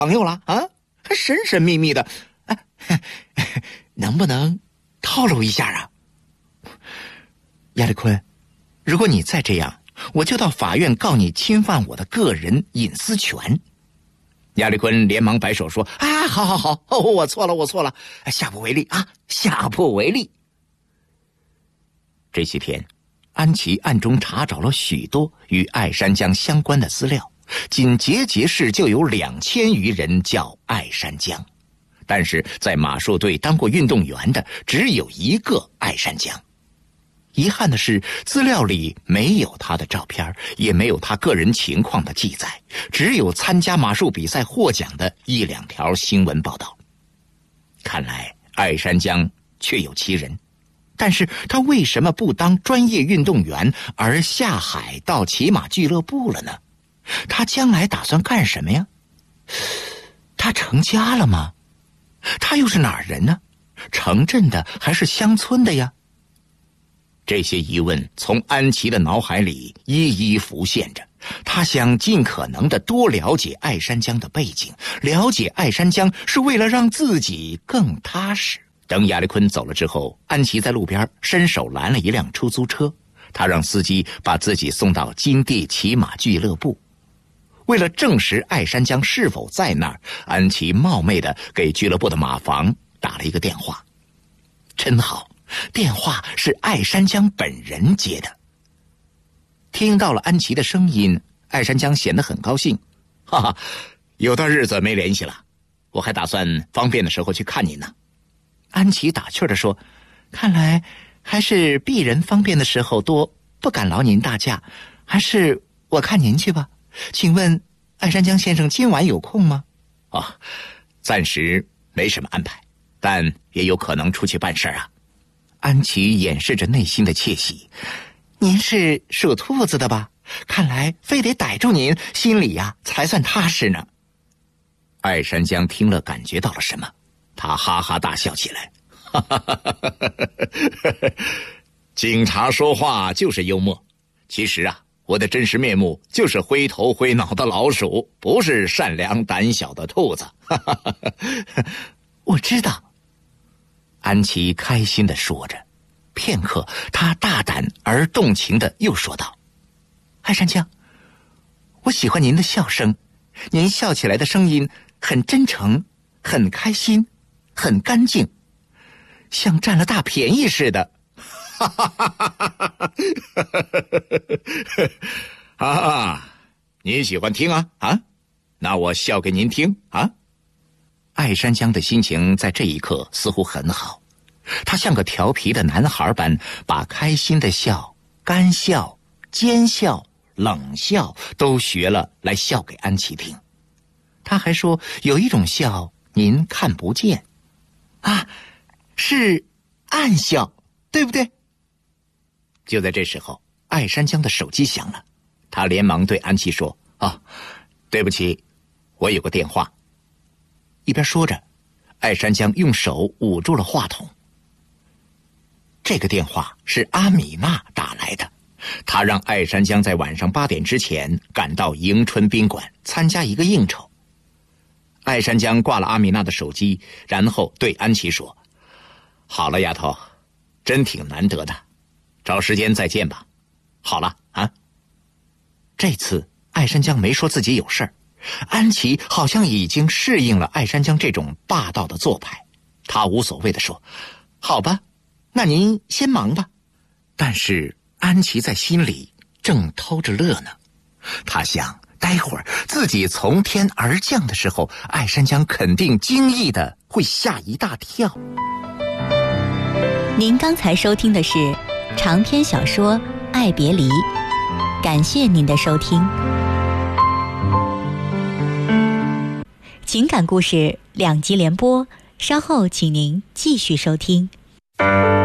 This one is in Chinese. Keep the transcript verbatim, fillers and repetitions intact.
朋友了啊？还神神秘秘的，哎，能不能透露一下啊？亚历坤，如果你再这样，我就到法院告你侵犯我的个人隐私权。亚历坤连忙摆手说：啊，好好好，哦，我错了，我错了，下不为例啊，下不为例。这些天，安琪暗中查找了许多与爱山江相关的资料，仅结节市就有两千余人叫爱山江，但是在马术队当过运动员的只有一个爱山江。遗憾的是，资料里没有他的照片，也没有他个人情况的记载，只有参加马术比赛获奖的一两条新闻报道。看来爱山江确有其人，但是他为什么不当专业运动员而下海到骑马俱乐部了呢？他将来打算干什么呀？他成家了吗？他又是哪儿人呢？城镇的还是乡村的呀？这些疑问从安琪的脑海里一一浮现着，他想尽可能的多了解爱山江的背景，了解爱山江是为了让自己更踏实。等亚历坤走了之后，安琪在路边伸手拦了一辆出租车，他让司机把自己送到金地骑马俱乐部。为了证实爱山江是否在那儿，安琪冒昧的给俱乐部的马房打了一个电话。真好，电话是爱山江本人接的。听到了安琪的声音，爱山江显得很高兴。哈哈，有段日子没联系了，我还打算方便的时候去看您呢。安琪打趣地说：看来还是鄙人方便的时候多，不敢劳您大驾，还是我看您去吧。请问爱山江先生今晚有空吗？啊，暂时没什么安排，但也有可能出去办事啊。安琪掩饰着内心的窃喜。您是属兔子的吧？看来非得逮住您，心里呀才算踏实呢。爱山江听了感觉到了什么，他哈哈大笑起来。哈哈哈哈哈！警察说话就是幽默。其实啊，我的真实面目就是灰头灰脑的老鼠，不是善良胆小的兔子。哈哈哈哈！我知道。安琪开心地说着，片刻，他大胆而动情地又说道：爱山江，我喜欢您的笑声，您笑起来的声音很真诚，很开心，很干净，像占了大便宜似的。哈哈哈哈哈哈！啊，您喜欢听啊啊？那我笑给您听啊。爱山江的心情在这一刻似乎很好，他像个调皮的男孩般，把开心的笑、干笑、奸笑、冷笑都学了来笑给安琪听。他还说有一种笑您看不见啊，是暗笑，对不对？就在这时候，爱山江的手机响了，他连忙对安琪说：啊，对不起，我有个电话。一边说着，爱山江用手捂住了话筒。这个电话是阿米娜打来的，她让爱山江在晚上八点之前赶到迎春宾馆参加一个应酬。爱山江挂了阿米娜的手机，然后对安琪说：好了，丫头，真挺难得的，找时间再见吧。好了啊。这次爱山江没说自己有事儿，安琪好像已经适应了爱山江这种霸道的做派，他无所谓地说：好吧，那您先忙吧。但是安琪在心里正偷着乐呢，他想待会儿自己从天而降的时候，爱山江肯定惊异的会吓一大跳。 您刚才收听的是长篇小说《爱别离》，感谢您的收听。情感故事两集连播，稍后请您继续收听。